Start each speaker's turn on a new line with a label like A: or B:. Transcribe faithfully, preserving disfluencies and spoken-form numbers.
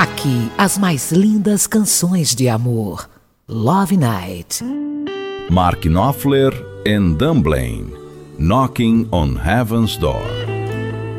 A: Aqui, as mais lindas canções de amor. Love Night.
B: Mark Knopfler and Dunblane, Knocking on Heaven's Door.